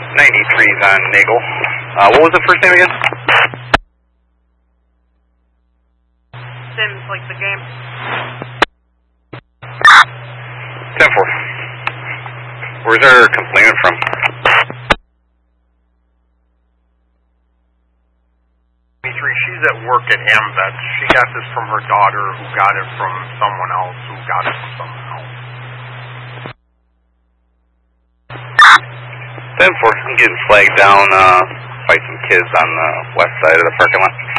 93's on Nagel. What was the first name again? Sims, like the game. 10-4. Where's our complainant from? She's at work at AMVET. She got this from her daughter, who got it from someone else, who got it from someone else. 10-4. I'm getting flagged down by some kids on the west side of the parking lot.